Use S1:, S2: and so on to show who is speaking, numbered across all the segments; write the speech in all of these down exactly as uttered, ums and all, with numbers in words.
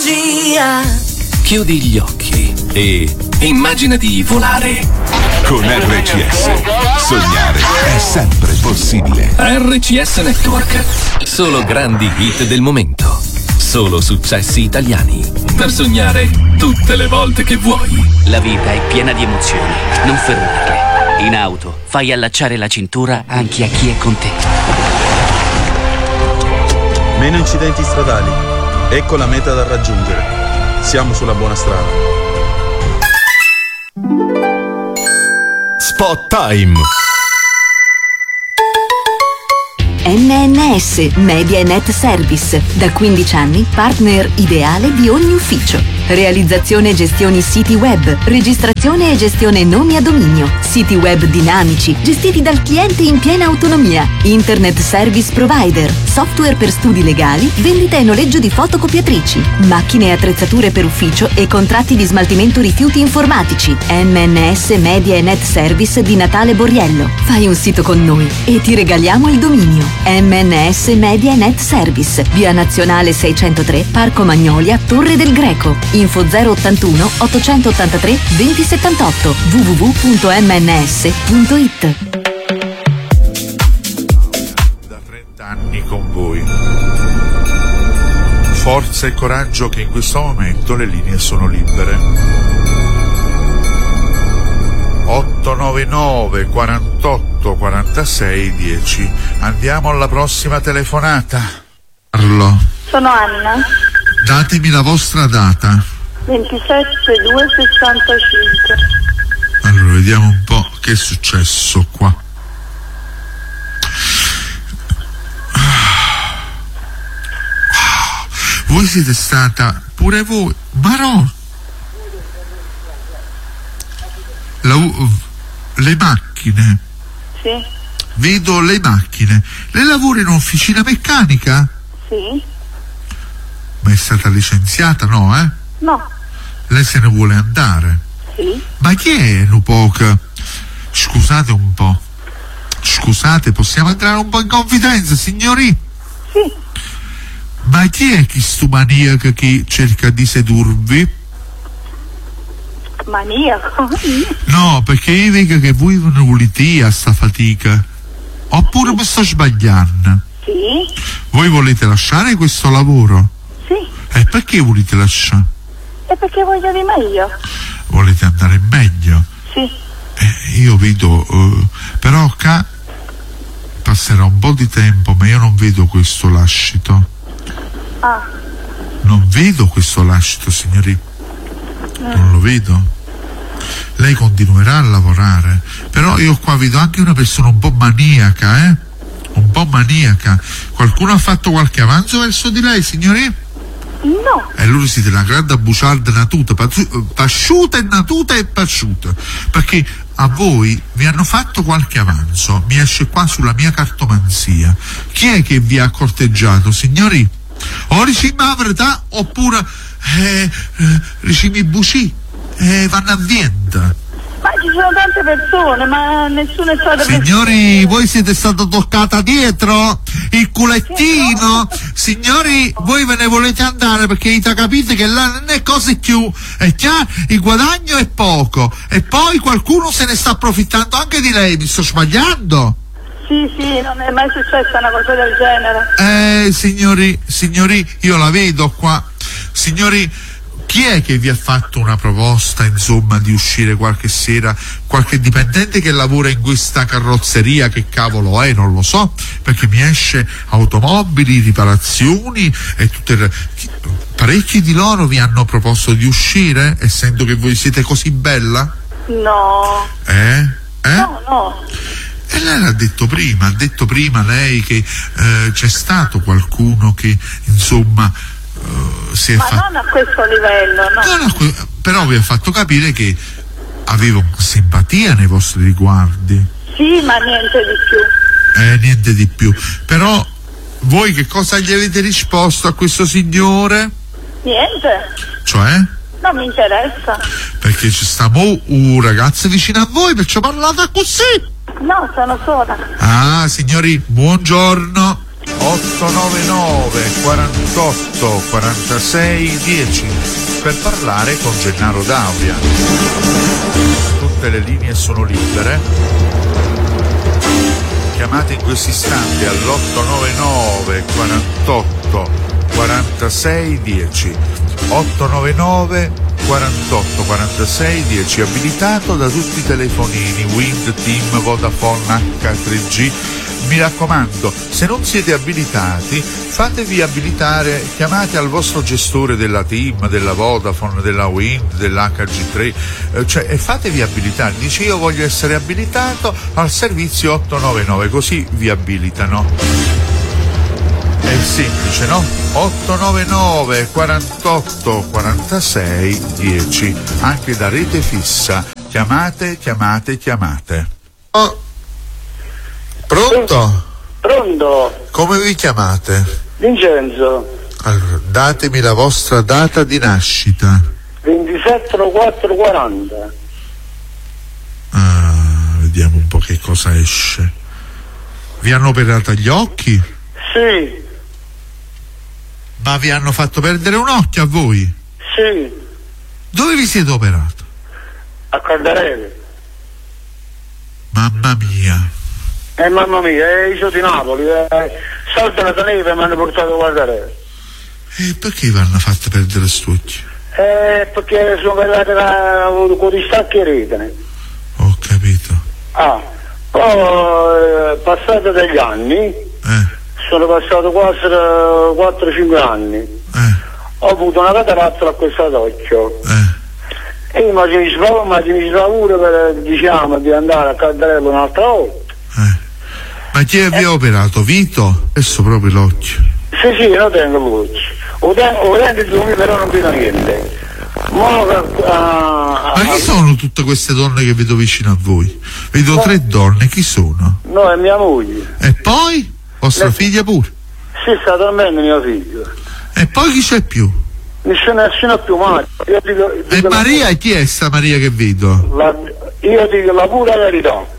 S1: magia.
S2: Chiudi gli occhi e immagina di volare.
S3: Con R C S, sognare è sempre possibile.
S2: R C S Network. Solo grandi hit del momento. Solo successi italiani. Per sognare tutte le volte che vuoi.
S4: La vita è piena di emozioni. Non fermarle. In auto, fai allacciare la cintura anche a chi è con te.
S5: Meno incidenti stradali. Ecco la meta da raggiungere. Siamo sulla buona strada.
S3: Spot Time.
S6: M N S Media e Net Service, da quindici anni partner ideale di ogni ufficio. Realizzazione e gestioni siti web, registrazione e gestione nomi a dominio, siti web dinamici, gestiti dal cliente in piena autonomia, internet service provider, software per studi legali, vendita e noleggio di fotocopiatrici, macchine e attrezzature per ufficio e contratti di smaltimento rifiuti informatici. M N S Media e Net Service di Natale Borriello. Fai un sito con noi e ti regaliamo il dominio. M N S Media e Net Service, via Nazionale seicentotre, Parco Magnolia, Torre del Greco. Info zero ottantuno ottocentottantatré venti settantotto w w w punto m n s punto i t.
S7: Da trenta anni con voi. Forza e coraggio che in questo momento le linee sono libere. otto nove nove quarantotto quarantasei dieci. Andiamo alla prossima telefonata. Parlo.
S8: Sono Anna.
S7: Datemi la vostra data.
S8: ventisette due sessantacinque.
S7: Allora, vediamo un po' che è successo qua. Voi siete stata pure voi, ma no. La, le macchine.
S8: Sì.
S7: Vedo le macchine. Lei lavora in un'officina meccanica?
S8: Sì.
S7: Ma è stata licenziata, no, eh?
S8: No.
S7: Lei se ne vuole andare?
S8: Sì.
S7: Ma chi è Nupoca? Scusate un po'. Scusate, possiamo entrare un po' in confidenza, signori?
S8: Sì.
S7: Ma chi è chi stu maniaco che cerca di sedurvi?
S8: Maniaco?
S7: No, perché io vedo che voi non volete a sta fatica. Oppure mi sto sbagliando?
S8: Sì.
S7: Voi volete lasciare questo lavoro?
S8: Sì.
S7: E perché volete lasciare?
S8: E perché voglio di meglio?
S7: Volete andare meglio?
S8: Sì.
S7: Eh, io vedo, uh, però qua passerà un po' di tempo, ma io non vedo questo lascito.
S8: Ah.
S7: Non vedo questo lascito, signori. Mm. Non lo vedo. Lei continuerà a lavorare, però io qua vedo anche una persona un po' maniaca, eh? Un po' maniaca. Qualcuno ha fatto qualche avanzo verso di lei, signori?
S8: No.
S7: E allora siete una grande buciarda natuta, pasciuta e natuta e pasciuta, perché a voi vi hanno fatto qualche avanzo. Mi esce qua sulla mia cartomanzia. Chi è che vi ha corteggiato, signori? O ricimi la verità oppure eh, eh, ricimi buci e eh, vanno a viento.
S8: Ma ci sono tante persone, ma nessuno è stato...
S7: Signori, voi siete stata toccata dietro il culettino. Signori, voi ve ne volete andare perché avete capito che là non è cose più, è chiaro, il guadagno è poco e poi qualcuno se ne sta approfittando anche di lei. Mi sto sbagliando?
S8: Sì, sì, non è mai successa una cosa del genere.
S7: Eh, signori, signori, io la vedo qua. Signori, chi è che vi ha fatto una proposta, insomma, di uscire qualche sera? Qualche dipendente che lavora in questa carrozzeria, che cavolo è, non lo so, perché mi esce automobili, riparazioni e tutte le... Parecchi di loro vi hanno proposto di uscire, essendo che voi siete così bella?
S8: No.
S7: Eh? Eh?
S8: No, no.
S7: E lei l'ha detto prima, ha detto prima lei che eh, c'è stato qualcuno che, insomma, Uh, si è
S8: ma
S7: fa...
S8: non a questo livello, no.
S7: No, no, però vi ha fatto capire che aveva simpatia nei vostri riguardi.
S8: Sì, ma niente di più.
S7: Eh, niente di più. Però voi che cosa gli avete risposto a questo signore?
S8: Niente.
S7: Cioè?
S8: Non mi interessa.
S7: Perché ci sta mo un ragazzo vicino a voi, perciò parlate così.
S8: No, sono sola.
S7: Ah, signori, buongiorno. otto nove nove quarantotto quarantasei dieci per parlare con Gennaro D'Auria. Tutte le linee sono libere. Chiamate in questi istanti all'otto nove nove quarantotto quarantasei dieci. otto nove nove quarantotto quarantasei dieci, abilitato da tutti i telefonini Wind, Team, Vodafone, acca tre gi. Mi raccomando, se non siete abilitati, fatevi abilitare, chiamate al vostro gestore della Team, della Vodafone, della Wind, dell'acca gi tre, eh, cioè, e fatevi abilitare. Dice: io voglio essere abilitato al servizio otto nove nove, così vi abilitano. È semplice, no? otto nove nove quarantotto quarantasei dieci, anche da rete fissa. Chiamate, chiamate, chiamate. Oh. Pronto?
S8: Pronto?
S7: Come vi chiamate?
S8: Vincenzo.
S7: Allora, datemi la vostra data di nascita.
S8: ventisette quattro quaranta.
S7: Ah, vediamo un po' che cosa esce. Vi hanno operato gli occhi?
S8: Sì.
S7: Ma vi hanno fatto perdere un occhio a voi?
S8: Sì.
S7: Dove vi siete operato?
S8: A Caldarelli.
S7: Mamma mia.
S8: Eh mamma mia, eh, io sono di Napoli, eh. Salta la neve e mi hanno portato a guardare.
S7: E perché vi hanno fatto perdere quest'occhio?
S8: Eh, perché sono arrivate con gli stacchi retene.
S7: Ho capito.
S8: Ah, poi eh, passati degli anni,
S7: Eh.
S8: sono passati quasi quattro cinque anni,
S7: Eh.
S8: ho avuto una cataratta a questo occhio.
S7: Eh.
S8: E io mi sfavore pure per, diciamo, di andare a Caldarelli un'altra volta.
S7: Eh. Ma chi vi ha operato? Vito? Adesso proprio l'occhio.
S8: Sì, sì, lo tengo l'occhio. Ho dentro di me, però non vedo niente. Mo, uh,
S7: Ma chi sono tutte queste donne che vedo vicino a voi? Vedo
S8: no.
S7: tre donne, chi sono?
S8: No, è mia moglie.
S7: E poi? Vostra
S8: Le...
S7: figlia pure?
S8: Sì, sta dormendo mio figlio.
S7: E poi chi c'è più?
S8: Nessuno, nessuno più mai. Io dico,
S7: E
S8: dico
S7: Maria, la... chi è sta Maria che vedo?
S8: La... Io dico la pura verità.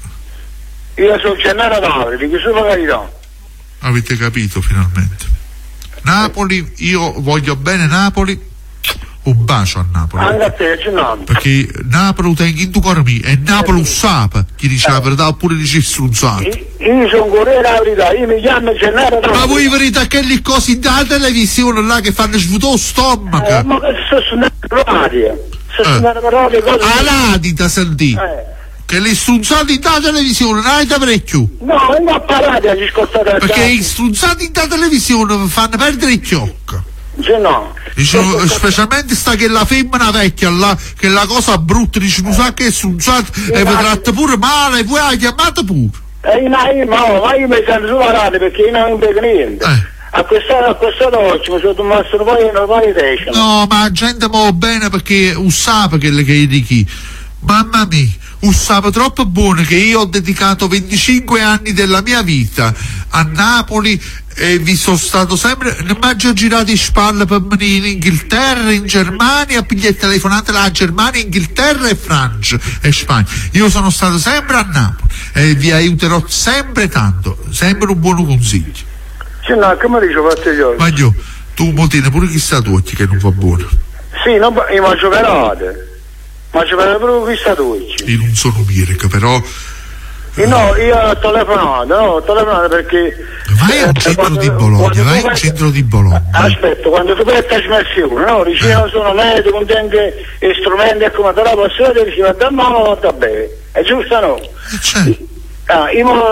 S8: Io sono Gennaro D'Auria, dico solo la verità.
S7: Avete capito finalmente. Napoli, io voglio bene Napoli, un bacio a Napoli.
S8: Anche a te, Gennaro.
S7: Perché Napoli tengo in tu cuore mio, e Napoli usapa, chi dice la verità oppure dice strunzato.
S8: Io sono corriere la verità, io mi chiamo Gennaro D'Auria.
S7: Ma voi verità che le cose da televisione là che fanno svuotare lo stomaco?
S8: Eh, ma che sto suonando per l'aria. Sto suonando per l'aria cose.
S7: Aladita sentì.
S8: Eh.
S7: Che le strunzate da televisione non avete parecchio.
S8: No, non ho parlato agli ascoltatori.
S7: Perché i strunzati da televisione fanno perdere il chiocco.
S8: Sì, no.
S7: Dicono, specialmente sta che la femmina vecchia là, che la cosa brutta, dice non sa che è strunzata e vi tratta pure male, voi la chiamate pure.
S8: E io, io, no, ma io mi sento sulla radio perché io non vedo niente.
S7: Eh.
S8: A questa a questa oggi mi sono domato poi non poi decimo.
S7: No, ma la gente muove bene perché usava che le che di chi. Mamma mia, usava troppo buono che io ho dedicato venticinque anni della mia vita a Napoli e vi sono stato sempre, non mi ho girato in spalle per venire in Inghilterra, in Germania, a pigliare telefonate là a Germania, Inghilterra e Francia e Spagna. Io sono stato sempre a Napoli e vi aiuterò sempre tanto, sempre un buon consiglio.
S8: Sì, no, come dice Pattiglione?
S7: Ma io, tu Motina pure chissà tu che non va buono.
S8: Sì, non, io mangio perate. Mangio perate proprio chissà tu.
S7: Io non sono Mirka, però...
S8: Io no, io ho telefonato, no, ho telefonato perché...
S7: Vai al
S8: eh,
S7: centro
S8: quando,
S7: di Bologna, vai al centro di Bologna.
S8: Aspetta, quando tu fai la trasmissione, no? Dici,
S7: Eh.
S8: io sono medico, contengo strumenti e come te la posso vedere, dici, ma da mano va bene. È giusto, no?
S7: E c'è.
S8: Ah, io mo,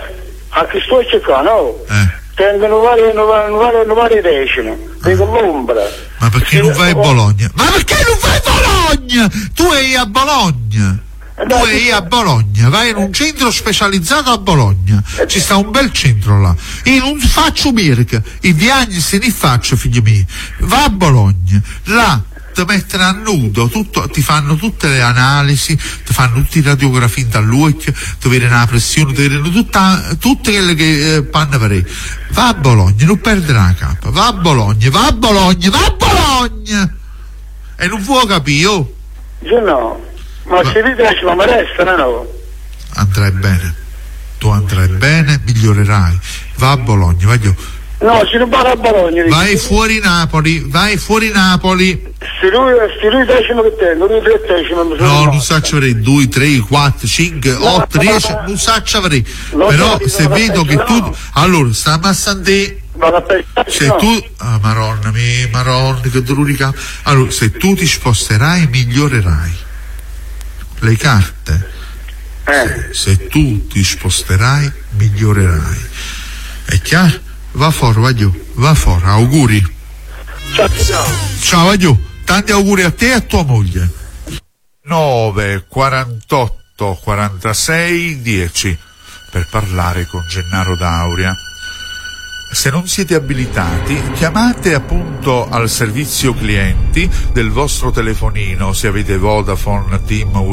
S8: a che sto qua, no?
S7: Eh.
S8: Tengono varie, varie, varie decine, vengo l'ombra.
S7: Ma perché non vai a Bologna? Ma perché non vai a Bologna? Tu sei a Bologna. Tu sei a Bologna, vai in un centro specializzato a Bologna. Ci sta un bel centro là. Io non faccio Mirka, i viaggi se ne faccio, figlio mio. Va a Bologna, là ti mettono a nudo, tutto, ti fanno tutte le analisi, ti fanno tutte le radiografie dall'occhio, ti vedono la pressione, ti vedono tutta, tutte quelle che eh, fanno per. Va a Bologna, non perdere la capa, va a Bologna, va a Bologna, va a Bologna! E non vuoi capire, oh?
S8: Sì, no. Ma
S7: Ma-
S8: se ti piace, ma mi resta, no?
S7: Andrai bene, tu andrai bene, migliorerai. va a Bologna, vai giù.
S8: No, se non vado a Bologna.
S7: Vai fuori Napoli, vai fuori Napoli.
S8: Se lui, se lui decimo che tengo, lui trettesimo.
S7: No, non so ci avrei due, tre, quattro, cinque, otto, dieci, non so ci avrei. Però se vedo che tu, allora stiamo a Sant'E. Se tu, ah, maronna mia, maronna, che dolorica. Allora, se tu ti sposterai, migliorerai. Le carte.
S8: Eh.
S7: Se, se tu ti sposterai, migliorerai. È chiaro? Va fuori, va giù, va fuori, auguri.
S8: Ciao, ciao.
S7: Ciao, va giù. Tanti auguri a te e a tua moglie. nove quarantotto quarantasei dieci per parlare con Gennaro D'Auria. Se non siete abilitati, chiamate appunto al servizio clienti del vostro telefonino, se avete Vodafone, Team,